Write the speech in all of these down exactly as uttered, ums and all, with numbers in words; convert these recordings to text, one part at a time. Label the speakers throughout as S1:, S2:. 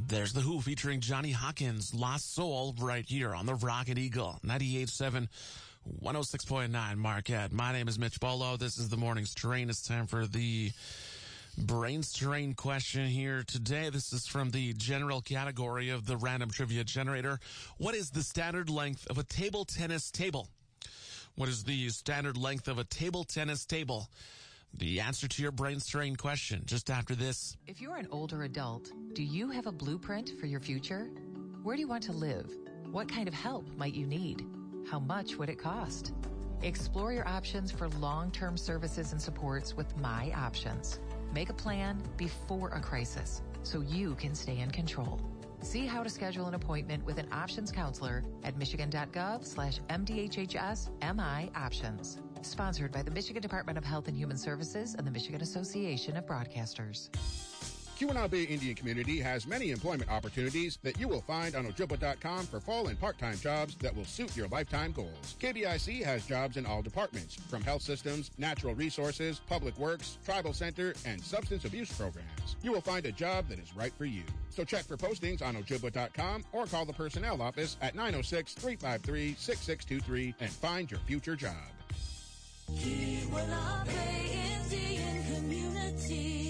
S1: There's The Who featuring Johnny Hawkins, Lost Soul, right here on the Rocket Eagle, ninety-eight point seven, one oh six point nine Marquette. My name is Mitch Bolo. This is the morning's train. It's time for the Brains Train question here today. This is from the general category of the Random Trivia Generator. What is the standard length of a table tennis table? What is the standard length of a table tennis table? The answer to your Brains Train question just after this.
S2: If you're an older adult, do you have a blueprint for your future? Where do you want to live? What kind of help might you need? How much would it cost? Explore your options for long-term services and supports with My Options. Make a plan before a crisis so you can stay in control. See how to schedule an appointment with an options counselor at michigan.gov slash MDHHS MI Options. Sponsored by the Michigan Department of Health and Human Services and the Michigan Association of Broadcasters.
S3: Keweenaw Bay Indian Community has many employment opportunities that you will find on Ojibwa dot com for full and part-time jobs that will suit your lifetime goals. K B I C has jobs in all departments, from health systems, natural resources, public works, tribal center, and substance abuse programs. You will find a job that is right for you. So check for postings on Ojibwa dot com or call the personnel office at nine oh six, three five three, six six two three and find your future job.
S4: Keweenaw Bay Indian Community.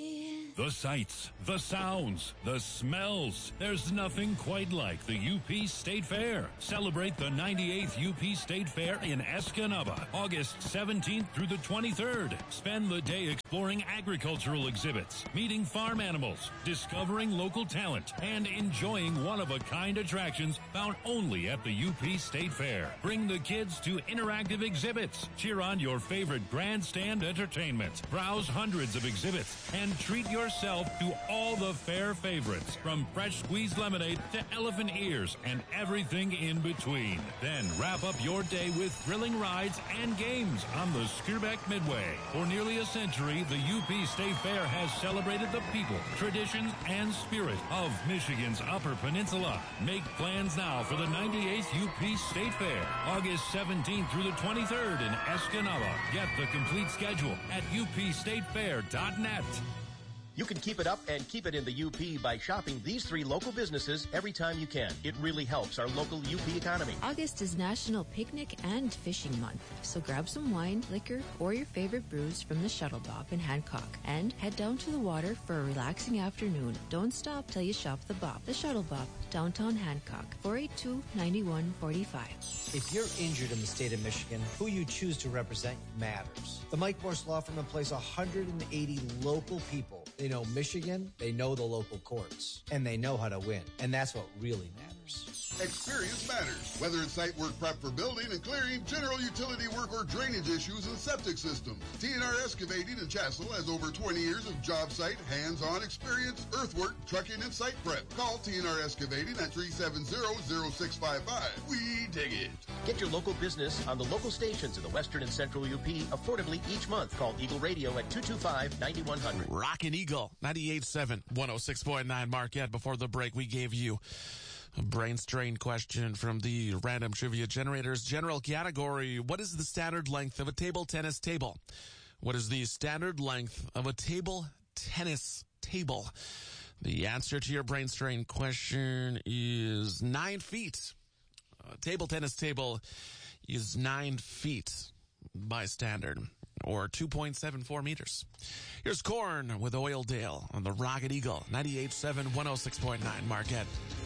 S5: The sights, the sounds, the smells. There's nothing quite like the U P State Fair. Celebrate the ninety-eighth U P State Fair in Escanaba, August seventeenth through the twenty-third. Spend the day exploring agricultural exhibits, meeting farm animals, discovering local talent, and enjoying one-of-a-kind attractions found only at the U P State Fair. Bring the kids to interactive exhibits, cheer on your favorite grandstand entertainment, browse hundreds of exhibits, and treat your yourself to all the fair favorites, from fresh squeezed lemonade to elephant ears and everything in between. Then wrap up your day with thrilling rides and games on the Skirbeck Midway. For nearly a century, the U P State Fair has celebrated the people, traditions, and spirit of Michigan's Upper Peninsula. Make plans now for the ninety-eighth U P State Fair, August seventeenth through the twenty-third in Escanaba. Get the complete schedule at u p state fair dot net.
S6: You can keep it up and keep it in the U P by shopping these three local businesses every time you can. It really helps our local U P economy.
S7: August is National Picnic and Fishing Month, so grab some wine, liquor, or your favorite brews from the Shuttle Bop in Hancock and head down to the water for a relaxing afternoon. Don't stop till you shop the Bop. The Shuttle Bop, downtown Hancock, four eight two, nine one four five.
S8: If you're injured in the state of Michigan, who you choose to represent matters. The Mike Morse Law Firm employs one hundred eighty local people. They know Michigan, they know the local courts, and they know how to win. And that's what really matters.
S9: Experience matters. Whether it's site work prep for building and clearing, general utility work, or drainage issues and septic systems, T and R Excavating in Chassell has over twenty years of job site, hands-on experience, earthwork, trucking, and site prep. Call T and R Excavating at three seven zero, zero six five five. We dig it.
S6: Get your local business on the local stations in the western and central U P affordably each month. Call Eagle Radio at two two five, nine one zero zero.
S1: Rockin' Eagle, ninety-eight point seven, one oh six point nine Marquette. Before the break, we gave you a brain strain question from the Random Trivia Generator's general category. What is the standard length of a table tennis table? What is the standard length of a table tennis table? The answer to your brain strain question is nine feet. A table tennis table is nine feet by standard, or two point seven four meters. Here's Korn with Oildale on the Rocket Eagle, ninety-eight point seven, one oh six point nine Marquette.